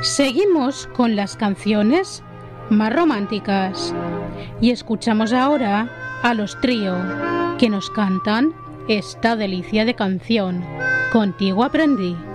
Seguimos con las canciones más románticas y escuchamos ahora a Los Trío, que nos cantan esta delicia de canción, Contigo aprendí.